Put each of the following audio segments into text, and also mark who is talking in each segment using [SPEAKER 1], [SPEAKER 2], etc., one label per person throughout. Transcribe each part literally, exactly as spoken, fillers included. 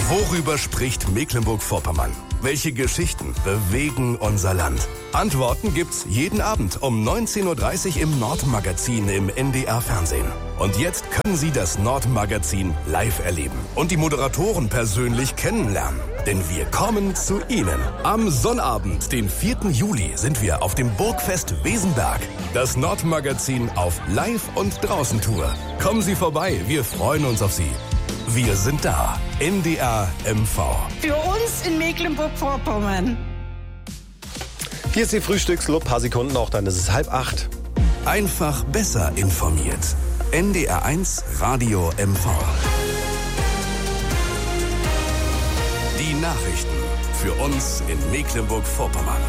[SPEAKER 1] Worüber spricht Mecklenburg-Vorpommern? Welche Geschichten bewegen unser Land? Antworten gibt's jeden Abend um neunzehn Uhr dreißig im Nordmagazin im N D R-Fernsehen. Und jetzt können Sie das Nordmagazin live erleben und die Moderatoren persönlich kennenlernen. Denn wir kommen zu Ihnen. Am Sonnabend, den vierten Juli, sind wir auf dem Burgfest Wesenberg. Das Nordmagazin auf Live- und Draußen-Tour. Kommen Sie vorbei, wir freuen uns auf Sie. Wir sind da. N D R M V.
[SPEAKER 2] Für uns in Mecklenburg-Vorpommern.
[SPEAKER 3] Hier ist die Frühstückslob. Paar Sekunden noch, dann ist es halb acht.
[SPEAKER 1] Einfach besser informiert. N D R eins Radio M V. Die Nachrichten für uns in Mecklenburg-Vorpommern.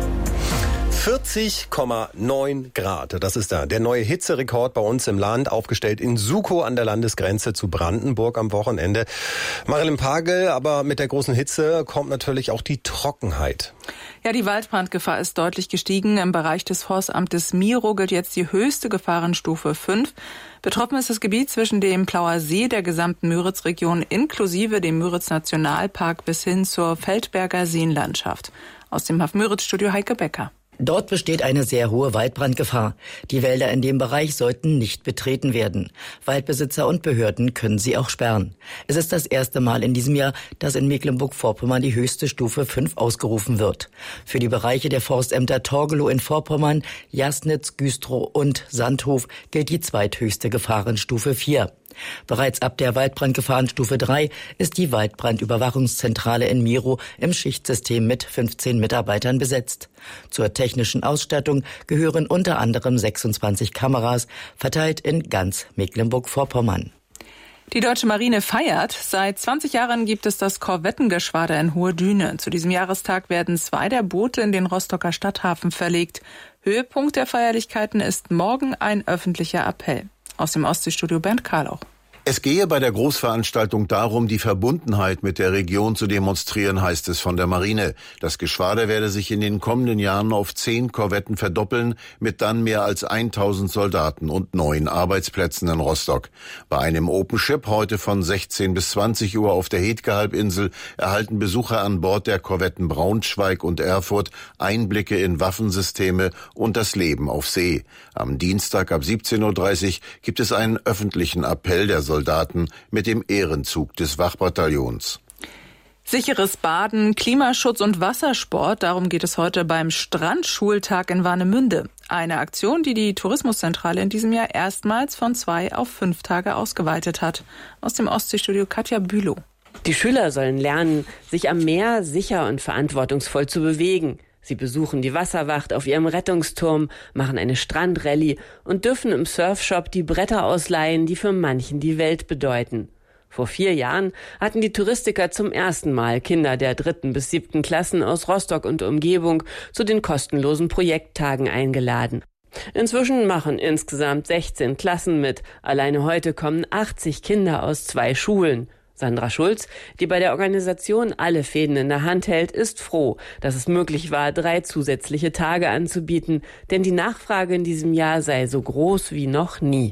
[SPEAKER 3] vierzig Komma neun Grad, das ist da der neue Hitzerekord bei uns im Land, aufgestellt in Sukow an der Landesgrenze zu Brandenburg am Wochenende. Marilyn Pagel, aber mit der großen Hitze kommt natürlich auch die Trockenheit.
[SPEAKER 4] Ja, die Waldbrandgefahr ist deutlich gestiegen. Im Bereich des Forstamtes Miro gilt jetzt die höchste Gefahrenstufe fünf. Betroffen ist das Gebiet zwischen dem Plauer See, der gesamten Müritz-Region inklusive dem Müritz-Nationalpark bis hin zur Feldberger Seenlandschaft. Aus dem H A F Müritz-Studio Heike Becker.
[SPEAKER 5] Dort besteht eine sehr hohe Waldbrandgefahr. Die Wälder in dem Bereich sollten nicht betreten werden. Waldbesitzer und Behörden können sie auch sperren. Es ist das erste Mal in diesem Jahr, dass in Mecklenburg-Vorpommern die höchste Stufe fünf ausgerufen wird. Für die Bereiche der Forstämter Torgelow in Vorpommern, Jasnitz, Güstrow und Sandhof gilt die zweithöchste Gefahrenstufe vier. Bereits ab der Waldbrandgefahrenstufe drei ist die Waldbrandüberwachungszentrale in Miro im Schichtsystem mit fünfzehn Mitarbeitern besetzt. Zur technischen Ausstattung gehören unter anderem sechsundzwanzig Kameras, verteilt in ganz Mecklenburg-Vorpommern.
[SPEAKER 4] Die Deutsche Marine feiert. Seit zwanzig Jahren gibt es das Korvettengeschwader in Hohe Düne. Zu diesem Jahrestag werden zwei der Boote in den Rostocker Stadthafen verlegt. Höhepunkt der Feierlichkeiten ist morgen ein öffentlicher Appell. Aus dem Ostseestudio Bernd Karlauch.
[SPEAKER 6] Es gehe bei der Großveranstaltung darum, die Verbundenheit mit der Region zu demonstrieren, heißt es von der Marine. Das Geschwader werde sich in den kommenden Jahren auf zehn Korvetten verdoppeln, mit dann mehr als tausend Soldaten und neun Arbeitsplätzen in Rostock. Bei einem Open Ship heute von sechzehn bis zwanzig Uhr auf der Hetke-Halbinsel erhalten Besucher an Bord der Korvetten Braunschweig und Erfurt Einblicke in Waffensysteme und das Leben auf See. Am Dienstag ab siebzehn Uhr dreißig gibt es einen öffentlichen Appell der Soldaten mit dem Ehrenzug des Wachbataillons.
[SPEAKER 4] Sicheres Baden, Klimaschutz und Wassersport, darum geht es heute beim Strandschultag in Warnemünde. Eine Aktion, die die Tourismuszentrale in diesem Jahr erstmals von zwei auf fünf Tage ausgeweitet hat. Aus dem Ostseestudio Katja Bülow.
[SPEAKER 7] Die Schüler sollen lernen, sich am Meer sicher und verantwortungsvoll zu bewegen. Sie besuchen die Wasserwacht auf ihrem Rettungsturm, machen eine Strandrallye und dürfen im Surfshop die Bretter ausleihen, die für manchen die Welt bedeuten. Vor vier Jahren hatten die Touristiker zum ersten Mal Kinder der dritten bis siebten Klassen aus Rostock und Umgebung zu den kostenlosen Projekttagen eingeladen. Inzwischen machen insgesamt sechzehn Klassen mit. Alleine heute kommen achtzig Kinder aus zwei Schulen. Sandra Schulz, die bei der Organisation alle Fäden in der Hand hält, ist froh, dass es möglich war, drei zusätzliche Tage anzubieten, denn die Nachfrage in diesem Jahr sei so groß wie noch nie.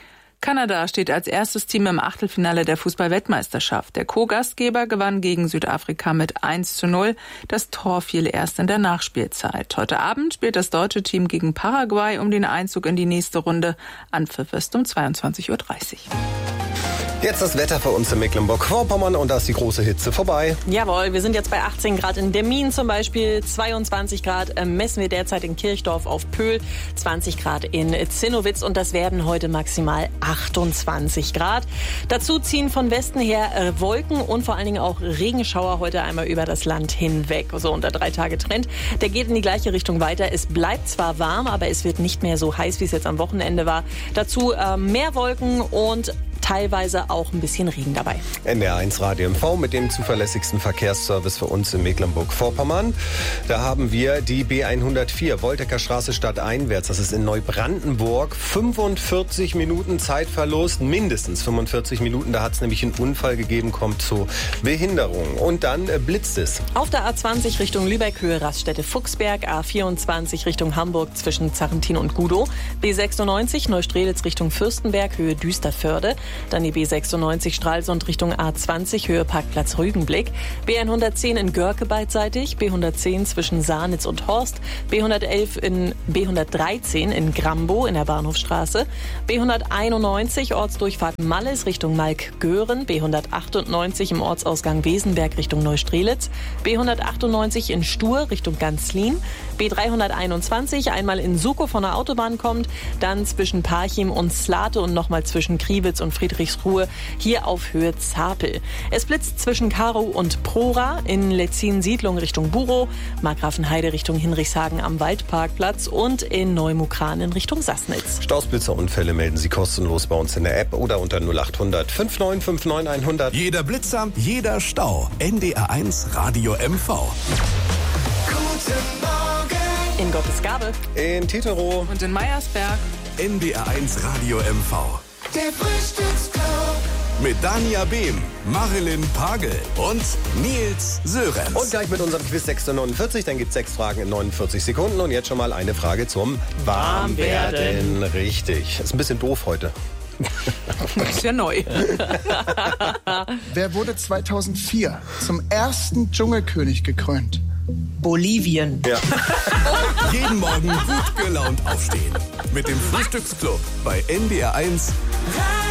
[SPEAKER 4] Kanada steht als erstes Team im Achtelfinale der Fußball-Weltmeisterschaft. Der Co-Gastgeber gewann gegen Südafrika mit eins zu null. Das Tor fiel erst in der Nachspielzeit. Heute Abend spielt das deutsche Team gegen Paraguay um den Einzug in die nächste Runde. Anpfiff ist um zweiundzwanzig Uhr dreißig.
[SPEAKER 3] Jetzt das Wetter für uns in Mecklenburg-Vorpommern und da ist die große Hitze vorbei.
[SPEAKER 8] Jawohl, wir sind jetzt bei achtzehn Grad in Demmin zum Beispiel, zweiundzwanzig Grad äh, messen wir derzeit in Kirchdorf auf Pöhl, zwanzig Grad in Zinnowitz und das werden heute maximal achtundzwanzig Grad. Dazu ziehen von Westen her äh, Wolken und vor allen Dingen auch Regenschauer heute einmal über das Land hinweg. So unter drei Tage Trend. Der geht in die gleiche Richtung weiter. Es bleibt zwar warm, aber es wird nicht mehr so heiß, wie es jetzt am Wochenende war. Dazu äh, mehr Wolken und teilweise auch ein bisschen Regen dabei.
[SPEAKER 3] N D R eins Radio M V mit dem zuverlässigsten Verkehrsservice für uns in Mecklenburg-Vorpommern. Da haben wir die B hundertvier, Woltecker Straße stadteinwärts. Das ist in Neubrandenburg. fünfundvierzig Minuten Zeitverlust, mindestens fünfundvierzig Minuten. Da hat es nämlich einen Unfall gegeben, kommt zu Behinderung. Und dann äh, blitzt es.
[SPEAKER 8] Auf der A zwanzig Richtung Lübeck, Höhe Raststätte Fuchsberg, A vierundzwanzig Richtung Hamburg zwischen Zarrentin und Gudow, B sechsundneunzig Neustrelitz Richtung Fürstenberg, Höhe Düsterförde, Dann die B sechsundneunzig Stralsund Richtung A zwanzig, Höhe Parkplatz Rügenblick. B hundertzehn in Görke beidseitig, B hundertzehn zwischen Sahnitz und Horst, B hundertelf in B hundertdreizehn in Grambo in der Bahnhofstraße, B hunderteinundneunzig Ortsdurchfahrt Malles Richtung Malk-Göhren, B hundertachtundneunzig im Ortsausgang Wesenberg Richtung Neustrelitz, B hundertachtundneunzig in Stur Richtung Ganzlin, B dreihunderteinundzwanzig einmal in Sukow von der Autobahn kommt, dann zwischen Parchim und Slate und nochmal zwischen Kriwitz und Friedrichsruhe, hier auf Höhe Zapel. Es blitzt zwischen Karow und Prora, in Letzin-Siedlung Richtung Burow, Markgrafenheide Richtung Hinrichshagen am Waldparkplatz und in Neumukran in Richtung Sassnitz.
[SPEAKER 3] Stausblitzerunfälle melden Sie kostenlos bei uns in der App oder unter null acht hundert fünfundneunzig neunundfünfzig hundert.
[SPEAKER 1] Jeder Blitzer, jeder Stau. N D R eins Radio M V.
[SPEAKER 9] Guten Morgen.
[SPEAKER 8] In Gottesgabe.
[SPEAKER 3] In Titerow.
[SPEAKER 4] Und in Meiersberg.
[SPEAKER 1] N D R eins Radio M V.
[SPEAKER 9] Der Frühstücksclub.
[SPEAKER 1] Mit Dania Behm, Marilyn Pagel und Nils Sörenz.
[SPEAKER 3] Und gleich mit unserem Quiz sechs Uhr neunundvierzig, dann gibt es sechs Fragen in neunundvierzig Sekunden. Und jetzt schon mal eine Frage zum Warmwerden. Richtig. Ist ein bisschen doof heute.
[SPEAKER 4] Ist ja neu.
[SPEAKER 10] Wer wurde zweitausendvier zum ersten Dschungelkönig gekrönt?
[SPEAKER 2] Bolivien.
[SPEAKER 3] Ja.
[SPEAKER 1] Jeden Morgen gut gelaunt aufstehen. Mit dem Frühstücksclub bei N D R eins.